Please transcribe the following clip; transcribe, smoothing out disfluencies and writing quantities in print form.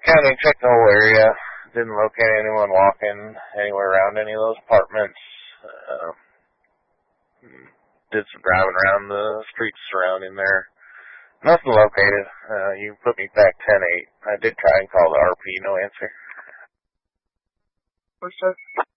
County checked the whole area. Didn't locate anyone walking anywhere around any of those apartments. Did some driving around the streets surrounding there. Nothing located. You put me back 10-8. I did try and call the RP, no answer. For sure.